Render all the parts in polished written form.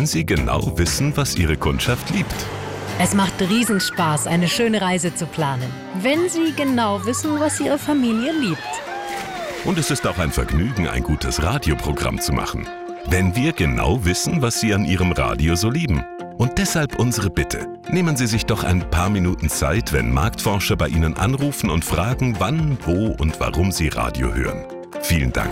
Sie genau wissen, was Ihre Kundschaft liebt. Es macht Riesenspaß, eine schöne Reise zu planen, wenn Sie genau wissen, was Ihre Familie liebt. Und es ist auch ein Vergnügen, ein gutes Radioprogramm zu machen, wenn wir genau wissen, was Sie an Ihrem Radio so lieben. Und deshalb unsere Bitte. Nehmen Sie sich doch ein paar Minuten Zeit, wenn Marktforscher bei Ihnen anrufen und fragen, wann, wo und warum Sie Radio hören. Vielen Dank.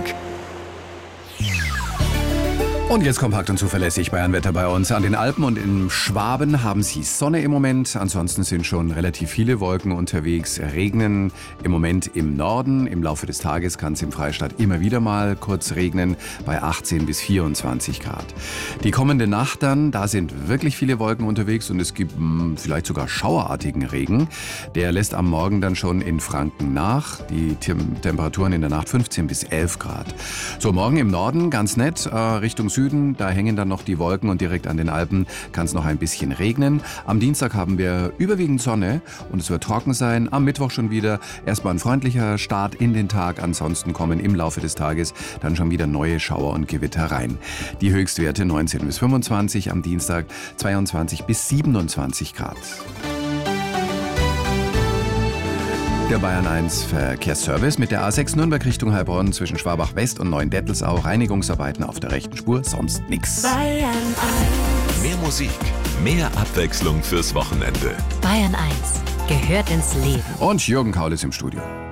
Und jetzt kompakt und zuverlässig Bayernwetter bei uns. An den Alpen und in Schwaben haben Sie Sonne im Moment. Ansonsten sind schon relativ viele Wolken unterwegs. Regnen im Moment im Norden. Im Laufe des Tages kann es im Freistaat immer wieder mal kurz regnen bei 18 bis 24 Grad. Die kommende Nacht dann, da sind wirklich viele Wolken unterwegs und es gibt vielleicht sogar schauerartigen Regen. Der lässt am Morgen dann schon in Franken nach. Die Temperaturen in der Nacht 15 bis 11 Grad. So, morgen im Norden ganz nett, Richtung Süden, da hängen dann noch die Wolken und direkt an den Alpen kann es noch ein bisschen regnen. Am Dienstag haben wir überwiegend Sonne und es wird trocken sein. Am Mittwoch schon wieder erstmal ein freundlicher Start in den Tag. Ansonsten kommen im Laufe des Tages dann schon wieder neue Schauer und Gewitter rein. Die Höchstwerte 19 bis 25, am Dienstag 22 bis 27 Grad. Der Bayern 1 Verkehrsservice mit der A6 Nürnberg Richtung Heilbronn zwischen Schwabach West und Neuendettelsau. Reinigungsarbeiten auf der rechten Spur, sonst nix. Bayern 1. Mehr Musik, mehr Abwechslung fürs Wochenende. Bayern 1 gehört ins Leben. Und Jürgen Kaul ist im Studio.